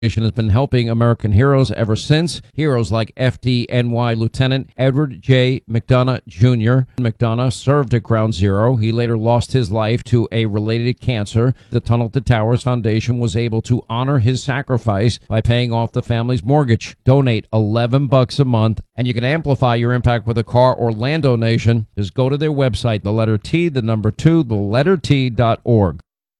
Has been helping American heroes ever since. Heroes like FDNY Lieutenant Edward J. McDonough Jr. McDonough served at Ground Zero. He later lost his life to a related cancer. The Tunnel to Towers Foundation was able to honor his sacrifice by paying off the family's mortgage. Donate $11 a month, and you can amplify your impact with a car or land donation. Just go to their website, the letter T, the number 2, the letter T.org.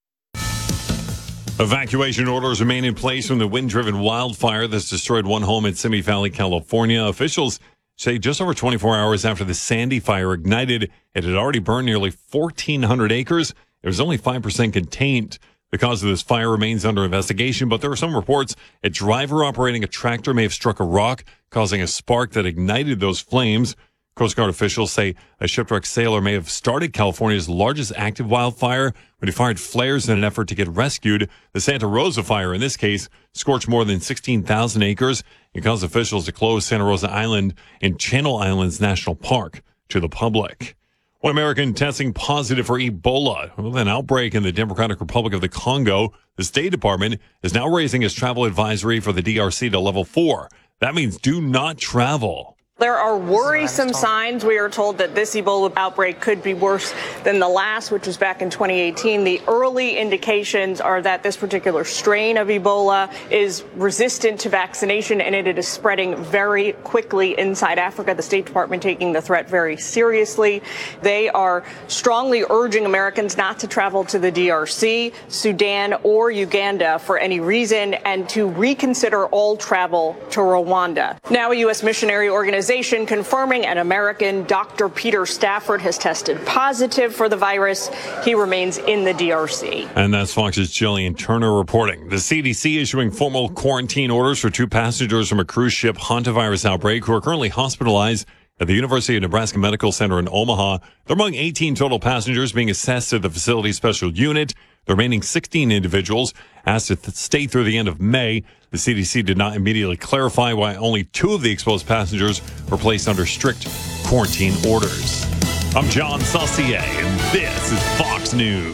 Evacuation orders remain in place from the wind-driven wildfire that's destroyed one home in Simi Valley, California. Officials say just over 24 hours after the Sandy fire ignited, it had already burned nearly 1,400 acres. It was only 5% contained. The cause of this fire remains under investigation, but there are some reports a driver operating a tractor may have struck a rock, causing a spark that ignited those flames. Coast Guard officials say a shipwrecked sailor may have started California's largest active wildfire when he fired flares in an effort to get rescued. The Santa Rosa fire, in this case, scorched more than 16,000 acres and caused officials to close Santa Rosa Island and Channel Islands National Park to the public. One American testing positive for Ebola. With an outbreak in the Democratic Republic of the Congo, the State Department is now raising its travel advisory for the DRC to level 4. That means do not travel. There are worrisome signs. We are told that this Ebola outbreak could be worse than the last, which was back in 2018. The early indications are that this particular strain of Ebola is resistant to vaccination, and it is spreading very quickly inside Africa. The State Department taking the threat very seriously. They are strongly urging Americans not to travel to the DRC, Sudan, or Uganda for any reason, and to reconsider all travel to Rwanda. Now, a U.S. missionary organization confirming an American, Dr. Peter Stafford, has tested positive for the virus. He remains in the DRC. And that's Fox's Jillian Turner reporting. The CDC issuing formal quarantine orders for 2 passengers from a cruise ship hantavirus outbreak who are currently hospitalized at the University of Nebraska Medical Center in Omaha. They're among 18 total passengers being assessed at the facility's special unit. The remaining 16 individuals asked to stay through the end of May. The CDC did not immediately clarify why only 2 of the exposed passengers were placed under strict quarantine orders. I'm John Saucier, and this is Fox News.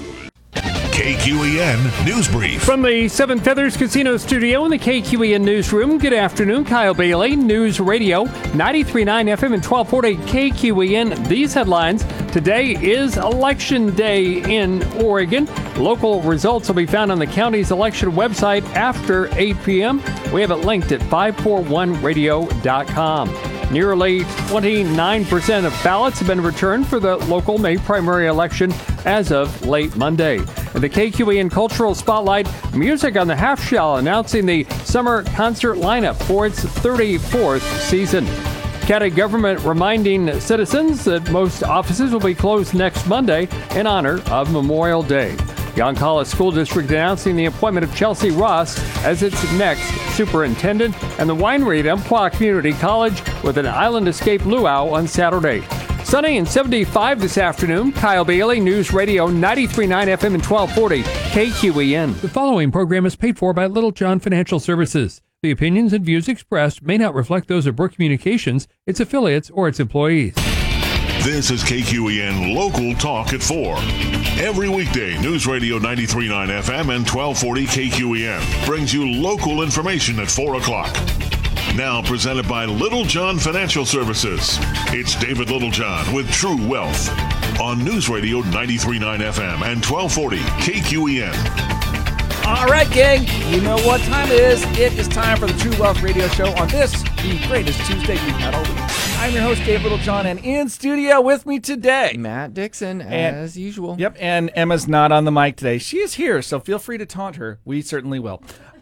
KQEN News Brief. From the Seven Feathers Casino Studio in the KQEN Newsroom, good afternoon. Kyle Bailey, News Radio, 93.9 FM and 1240 KQEN. These headlines. Today is Election Day in Oregon. Local results will be found on the county's election website after 8 p.m. We have it linked at 541radio.com. Nearly 29% of ballots have been returned for the local May primary election as of late Monday. The KQEN Cultural Spotlight, music on the half shell, announcing the summer concert lineup for its 34th season. County government reminding citizens that most offices will be closed next Monday in honor of Memorial Day. Yoncalla School District announcing the appointment of Chelsea Ross as its next superintendent, and the winery at Umpqua Community College with an Island Escape luau on Saturday. Sunny and 75 this afternoon. Kyle Bailey, News Radio, 93.9 FM and 1240 KQEN. The following program is paid for by Little John Financial Services. The opinions and views expressed may not reflect those of Brook Communications, its affiliates, or its employees. This is KQEN Local Talk at 4. Every weekday, News Radio 93.9 FM and 1240 KQEN brings you local information at 4 o'clock. Now presented by Little John Financial Services. It's David Littlejohn with True Wealth on News Radio 93.9 FM and 1240 KQEN. All right, gang, you know what time it is. It is time for the True Wealth Radio Show on this, the greatest Tuesday we've had all week. I'm your host, Dave Littlejohn, and in studio with me today, Matt Dixon, as usual. Yep, and Emma's not on the mic today. She is here, so feel free to taunt her. We certainly will.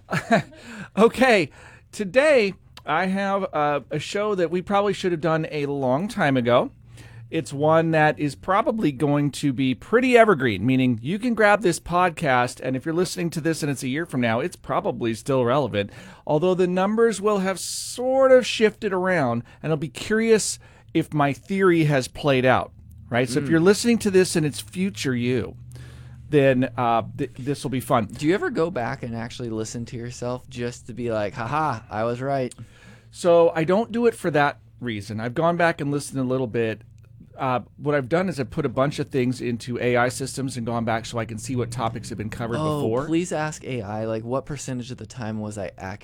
Okay, today I have a show that we probably should have done a long time ago. It's one that is probably going to be pretty evergreen, meaning you can grab this podcast, and if you're listening to this and it's a year from now, it's probably still relevant, although the numbers will have sort of shifted around, and I'll be curious if my theory has played out, right? So if you're listening to this and it's future you, then this will be fun. Do you ever go back and actually listen to yourself just to be like, haha, I was right? So I don't do it for that reason. I've gone back and listened a little bit. what I've done is I've put a bunch of things into AI systems and gone back so I can see what topics have been covered before. Please ask AI, like, what percentage of the time was I accurate?